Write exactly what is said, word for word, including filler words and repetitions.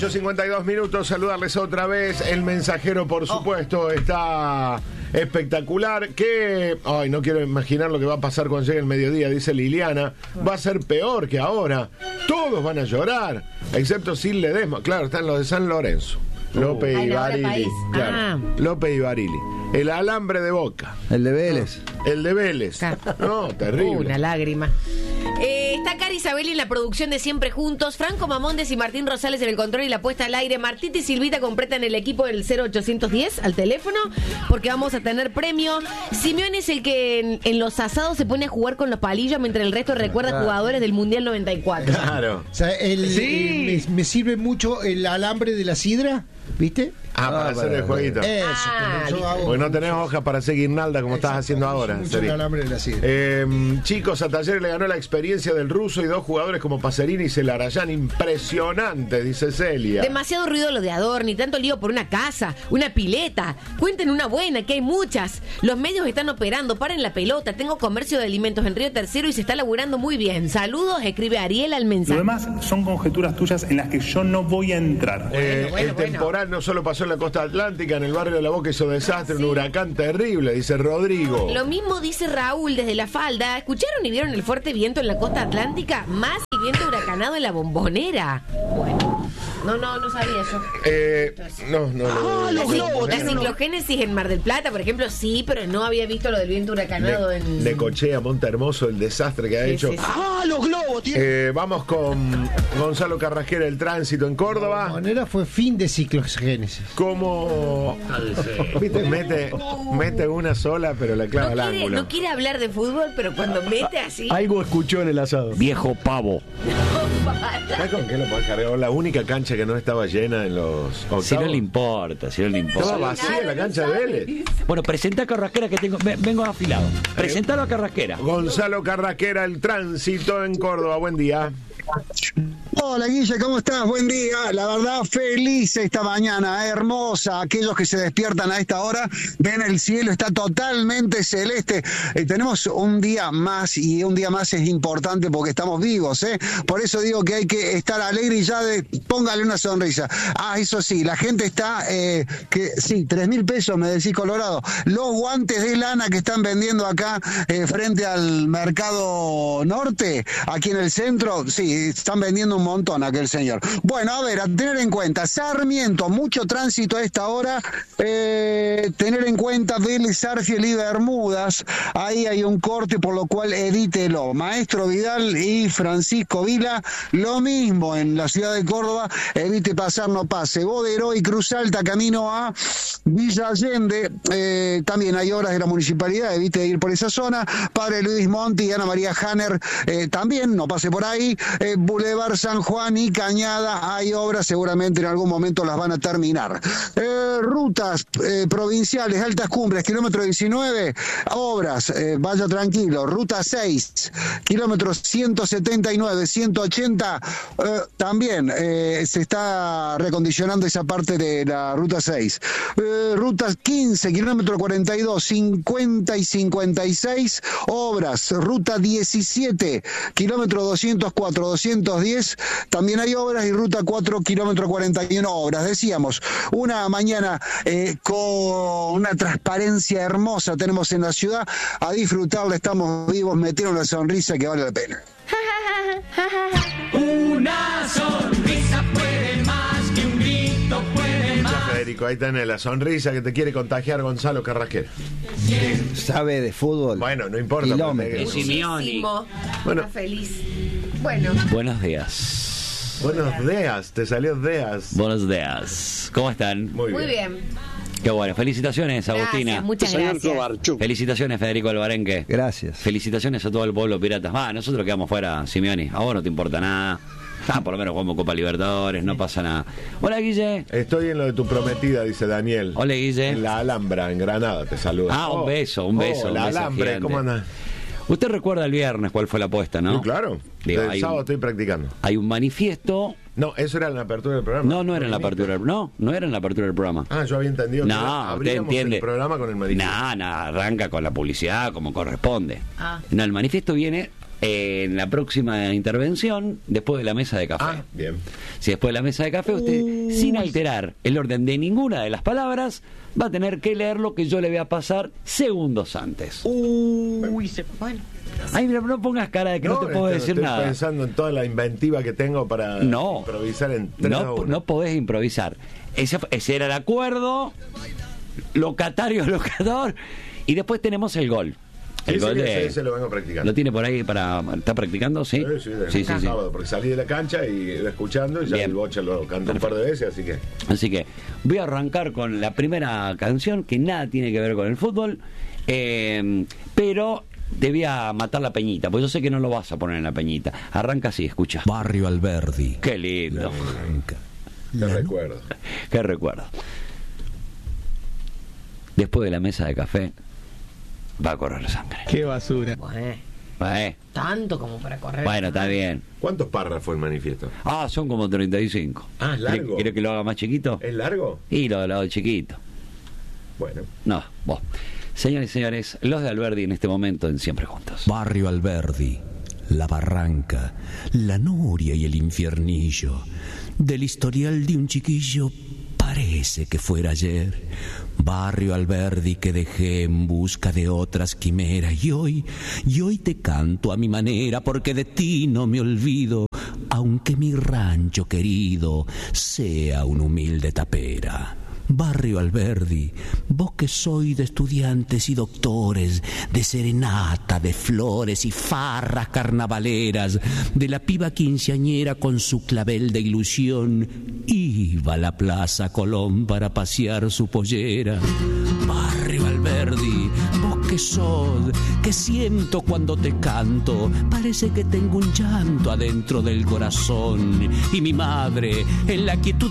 ocho cincuenta y dos minutos, saludarles otra vez. El mensajero, por supuesto, está espectacular. Que, ay, no quiero imaginar lo que va a pasar cuando llegue el mediodía, dice Liliana. Va a ser peor que ahora. Todos van a llorar, excepto Sil Ledesma. Claro, están los de San Lorenzo. López Ay, y no, Barili. Claro. Ah. López y Barili. El alambre de Boca. El de Vélez. El de Vélez. No, terrible. Una lágrima. Eh, está Cari Isabeli en la producción de Siempre Juntos, Franco Mamondes y Martín Rosales en el control y la puesta al aire. Martita y Silvita completan el equipo del cero ochocientos diez al teléfono, porque vamos a tener premio. Simeone es el que en, en los asados se pone a jugar con los palillos, mientras el resto recuerda Claro. jugadores del Mundial noventa y cuatro. Claro. O sea, el, Sí. el- me, me sirve mucho el alambre de la sidra, ¿viste? Ah, para Ah, hacer para- el jueguito. Eso, Ah, como yo listo. hago. Porque no tenés hojas para hacer guirnalda como estás Exacto, haciendo uso ahora. mucho Seri. el alambre de la sidra. Eh, chicos, a Talleres le ganó la experiencia del ruso y dos jugadores como Pacerini y Celarayán. Impresionante, dice Celia. Demasiado ruido lo de Adorni, tanto lío por una casa, una pileta. Cuenten una buena, que hay muchas. Los medios están operando, paren la pelota. Tengo comercio de alimentos en Río Tercero y se está laburando muy bien. Saludos, escribe Ariel al Lo mensaje. demás son conjeturas tuyas en las que yo no voy a entrar. Eh, bueno, el bueno. temporal no solo pasó en la costa atlántica, en el barrio de La Boca hizo desastre, un huracán terrible, dice Rodrigo. Lo mismo dice Raúl desde La Falda. ¿Escucharon y vieron el fuerte viento en la costa atlántica? Más y viento huracanado en la Bombonera. Bueno, no, no, no sabía yo. Eh, no, no, no. La, cin- la ciclogénesis en Mar del Plata, por ejemplo, sí, pero no había visto lo del viento huracanado de, en... de Cochea, Monte Hermoso, el desastre que ha Sí, hecho. sí, sí. ¡Ah, los globos, tío! Eh, vamos con Gonzalo Carrasquera, el tránsito en De Córdoba. manera fue fin de ciclogénesis. Como viste, mete, mete una sola, pero la clava No al quiere, ángulo. no quiere hablar de fútbol, pero cuando mete así... Algo escuchó en el asado. Viejo pavo. ¿Sabes con qué lo puedes cargar? La única cancha que no estaba llena en los octavos. Si no le importa, si no le Estaba importa. vacía la cancha de Vélez. Bueno, presenta a Carrasquera que tengo. ve- Vengo afilado. Presentalo a Carrasquera. Gonzalo Carrasquera, el tránsito en Córdoba. Buen día. Hola Guille, ¿cómo estás? Buen día. La verdad, feliz esta mañana, hermosa. Aquellos que se despiertan a esta hora, ven el cielo, está totalmente celeste. Eh, tenemos un día más y un día más es importante porque estamos vivos, ¿eh? Por eso digo que hay que estar alegre y ya de, póngale una sonrisa. Ah, eso sí, la gente está, eh, que sí, tres mil pesos, me decís Colorado. Los guantes de lana que están vendiendo acá eh, frente al mercado norte, aquí en el centro, sí, están vendiendo un montón aquel señor. Bueno, a ver, a tener en cuenta, Sarmiento, mucho tránsito a esta hora, eh, tener en cuenta Vélez, Arfiel y Bermudas, ahí hay un corte, por lo cual edítelo. Maestro Vidal y Francisco Vila, lo mismo en la ciudad de Córdoba, evite pasar, no pase. Bodero y Cruz Alta, camino a Villa Allende, eh, también hay obras de la municipalidad, evite ir por esa zona. Padre Luis Monti y Ana María Hanner, eh, también, no pase por ahí. Eh, Boulevard San Juan y Cañada, hay obras, seguramente en algún momento las van a terminar. Eh, rutas eh, provinciales, altas cumbres, kilómetro diecinueve, obras, eh, vaya tranquilo. Ruta seis, kilómetros ciento setenta y nueve, ciento ochenta, eh, también eh, se está recondicionando esa parte de la ruta seis. Eh, ruta quince, kilómetro cuarenta y dos, cincuenta y cincuenta y seis, obras. Ruta diecisiete, kilómetro doscientos cuatro, doscientos diez, también hay obras, y ruta cuatro, kilómetro cuarenta y uno, obras. Decíamos, una mañana eh, con una transparencia hermosa tenemos en la ciudad, a disfrutarla, estamos vivos, metieron una sonrisa que vale la pena. Una sonrisa puede más que un grito puede más. Federico, ahí tenés la sonrisa que te quiere contagiar Gonzalo Carrasquera. Sabe de fútbol. Bueno, no importa. Kilómetros. pero te- Muchísimo. Bueno. Está feliz. Bueno. Buenos días. Buenos días, te salió días. Buenos días. ¿Cómo están? Muy bien. Muy bien. Qué bueno. Felicitaciones, Agustina. Gracias, muchas gracias. Felicitaciones, Federico Alvarenque. Gracias. Felicitaciones a todo el pueblo pirata. Ah, nosotros quedamos fuera, Simeone. A vos no te importa nada. Ah, por lo menos jugamos Copa Libertadores, no pasa nada. Hola, Guille. Estoy en lo de tu prometida, dice Daniel. Hola, Guille. En la Alhambra, en Granada, te saluda. Ah, un beso, un beso. Oh, un la beso Alhambra, gigante. ¿cómo andas? Usted recuerda el viernes cuál fue la apuesta, ¿no? Sí, claro. Digo, el hay sábado un- estoy practicando. Hay un manifiesto. No, eso era en la apertura del programa. No, no era en la apertura del No, no era en la apertura del programa. Ah, yo había entendido que No, era- usted abríamos entiende. el programa con el manifiesto. No, no, arranca con la publicidad como corresponde. Ah. No, el manifiesto viene Eh, en la próxima intervención, después de la mesa de café. Ah, bien. Si después de la mesa de café usted, sin alterar el orden de ninguna de las palabras, va a tener que leer lo que yo le voy a pasar segundos antes. Uy, se... Bueno. Ay, mira, no pongas cara de que no, no te puedo estoy, decir estoy nada. pensando en toda la inventiva que tengo para no, improvisar en tres no, a uno. no podés improvisar. Ese, ese era el acuerdo, locatario, locador, y después tenemos el gol. El Ese, gol de, ese, ese lo vengo practicando. ¿Lo tiene por ahí para... ¿Está practicando? Sí, Sí, sí, de- sí, sí, sí. sábado, porque salí de la cancha y iba escuchando y ya Bien. el Bocha lo cantó un par de veces, así que... Así que voy a arrancar con la primera canción que nada tiene que ver con el fútbol, eh, pero te voy a matar la peñita, porque yo sé que no lo vas a poner en la peñita. Arranca así, escucha. Barrio Alberdi. Qué lindo. Te recuerdo. Qué recuerdo. Después de la mesa de café va a correr sangre. Qué basura. Bueno, Eh, tanto como para correr. bueno, está bien. ¿Cuántos párrafos el manifiesto? Ah, son como treinta y cinco. Ah, es largo. ¿Quiere que lo haga más chiquito? ¿Es largo? Y lo, lo hago chiquito. Bueno. No, vos. Señores y señores, los de Alberdi en este momento en Siempre Juntos. Barrio Alberdi, la barranca, la noria y el infiernillo. Del historial de un chiquillo parece que fuera ayer. Barrio Alberdi que dejé en busca de otras quimeras. Y hoy, y hoy te canto a mi manera porque de ti no me olvido. Aunque mi rancho querido sea una humilde tapera. Barrio Alberdi, vos que sois de estudiantes y doctores, de serenata, de flores y farras carnavaleras, de la piba quinceañera con su clavel de ilusión, iba a la Plaza Colón para pasear su pollera. Barrio Alberdi, vos que sos, que siento cuando te canto, parece que tengo un llanto adentro del corazón, y mi madre en la quietud